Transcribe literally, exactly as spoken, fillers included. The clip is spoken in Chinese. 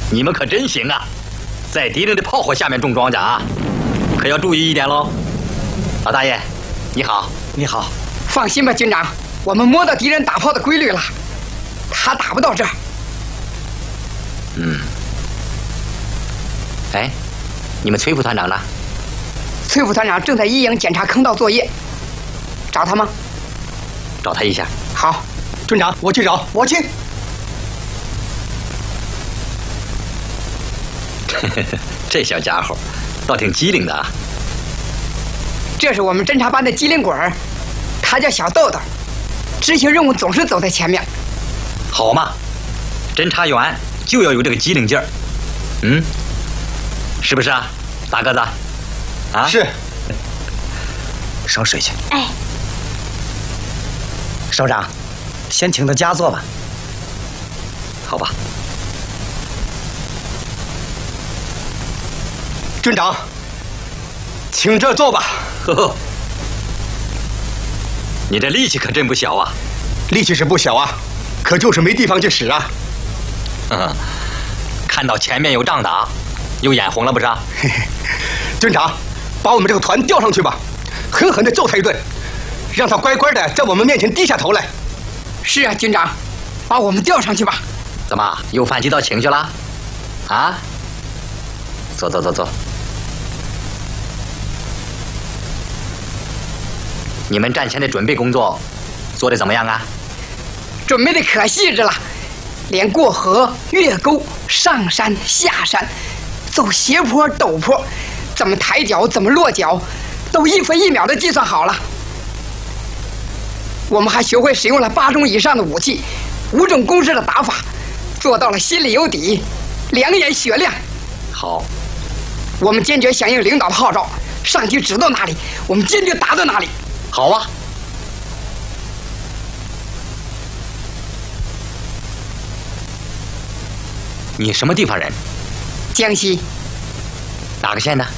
你们可真行啊，在敌人的炮火下面种庄稼啊，可要注意一点喽。老大爷，你好， 你好。 放心吧，军长，我们摸到敌人打炮的规律了，他打不到这儿。 嗯。哎，你们崔副团长呢？ 崔副团长正在一营检查坑道作业，找他吗？ 找他一下。 好， 军长，我去找，我去。 这小家伙倒挺机灵的啊。 这是我们侦察班的机灵鬼儿，他叫小豆豆，执行任务总是走在前面。 好嘛，侦察员就要有这个机灵劲儿，嗯，是不是啊，大个子？啊， 是。上水去。 哎， 首长，先请到家坐吧。 好吧。 军长，请这儿坐吧。 呵呵，你这力气可真不小啊！ 力气是不小啊，可就是没地方去使啊。 呵呵，看到前面有仗打，又眼红了不是？ 嘿嘿，军长，把我们这个团调上去吧，狠狠地揍他一顿，让他乖乖的在我们面前低下头来。 是啊，军长，把我们调上去吧。 怎么又犯激到情绪了？啊？坐坐坐坐。你们战前的准备工作做得怎么样啊？ 准备的可细致了，连过河、越沟、上山、下山、走斜坡、陡坡，怎么抬脚、怎么落脚，都一分一秒的计算好了。我们还学会使用了八种以上的武器，五种攻势的打法，做到了心里有底，两眼雪亮。 好， 我们坚决响应领导的号召，上级指到哪里，我们坚决打到哪里。 好啊。你什么地方人？ 江西。 哪个县的？